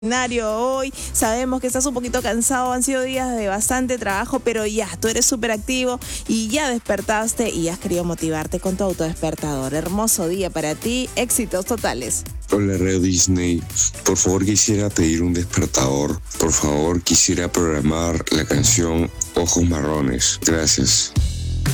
Hoy sabemos que estás un poquito cansado, han sido días de bastante trabajo, pero ya, tú eres súper activo y ya despertaste y has querido motivarte con tu autodespertador. Hermoso día para ti, éxitos totales. Hola Radio Disney, por favor quisiera pedir un despertador. Por favor quisiera programar la canción Ojos Marrones. Gracias.